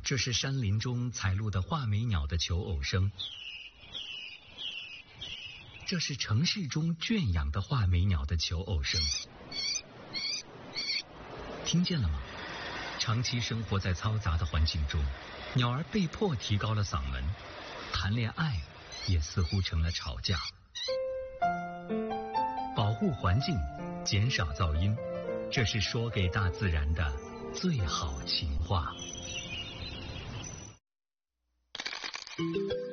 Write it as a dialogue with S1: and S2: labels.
S1: 这是山林中采录的画眉鸟的求偶声，这是城市中圈养的画眉鸟的求偶声。听见了吗？长期生活在嘈杂的环境中，鸟儿被迫提高了嗓门，谈恋爱也似乎成了吵架。保护环境，减少噪音，这是说给大自然的最好情话。